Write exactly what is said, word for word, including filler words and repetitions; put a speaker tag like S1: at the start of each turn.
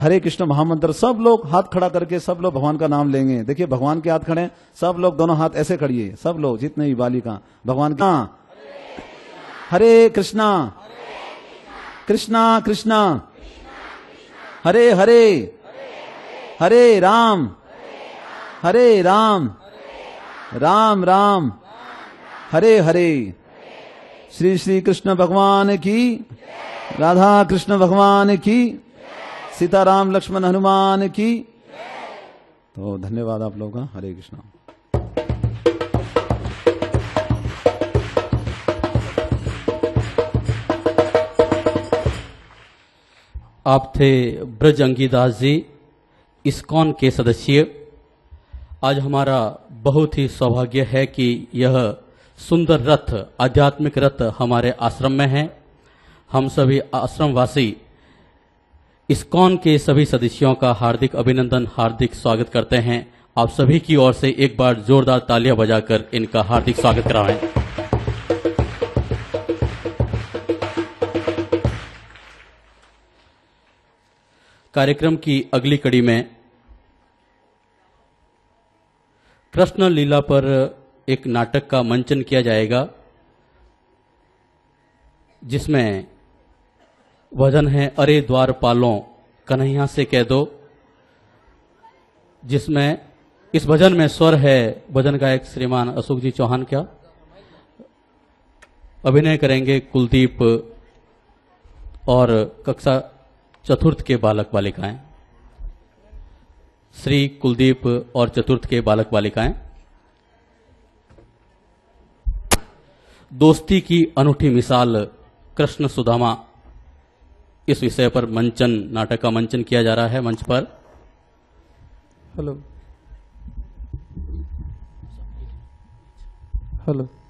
S1: हरे कृष्ण महामंत्र सब लोग हाथ खड़ा करके सब लोग भगवान का नाम लेंगे। देखिए भगवान के हाथ खड़े हैं, सब लोग दोनों हाथ ऐसे खड़िए, सब लोग जितने भी बालिका भगवान का हरे कृष्णा कृष्णा कृष्णा हरे हरे हरे राम हरे राम राम राम हरे हरे। श्री श्री कृष्ण भगवान की, राधा कृष्ण भगवान की, सीताराम लक्ष्मण हनुमान की। तो धन्यवाद आप लोगों का। हरे कृष्णा।
S2: आप थे ब्रज अंगीदास जी, इस्कॉन के सदस्य। आज हमारा बहुत ही सौभाग्य है कि यह सुंदर रथ, आध्यात्मिक रथ हमारे आश्रम में है। हम सभी आश्रमवासी इस्कॉन के सभी सदस्यों का हार्दिक अभिनंदन, हार्दिक स्वागत करते हैं। आप सभी की ओर से एक बार जोरदार तालियां बजाकर इनका हार्दिक स्वागत कराएं। कार्यक्रम की अगली कड़ी में कृष्ण लीला पर एक नाटक का मंचन किया जाएगा, जिसमें भजन है अरे द्वारपालों कन्हैया से कह दो, जिसमें इस भजन में स्वर है भजन गायक श्रीमान अशोक जी चौहान। क्या अभिनय करेंगे कुलदीप और कक्षा चतुर्थ के बालक बालिकाएं, श्री कुलदीप और चतुर्थ के बालक बालिकाएं। दोस्ती की अनूठी मिसाल कृष्ण सुदामा, इस विषय पर मंचन, नाटक का मंचन किया जा रहा है मंच पर।
S3: Hello hello